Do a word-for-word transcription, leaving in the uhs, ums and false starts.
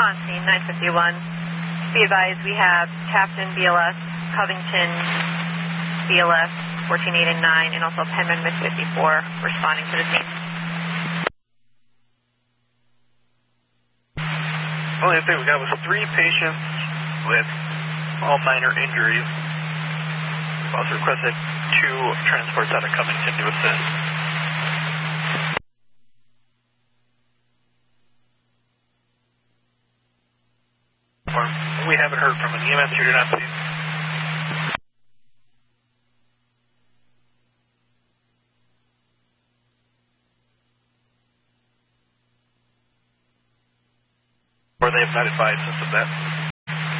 On scene, nine fifty-one. Be advised, we have Captain B L S, Covington B L S, fourteen eighty-nine, and also Penman Miss fifty-four responding to the scene. Only thing we got was three patients with all minor injuries. We've also requested two transports out of Covington to assist. We haven't heard from an E M S here to not see. Or they have not advised us of that.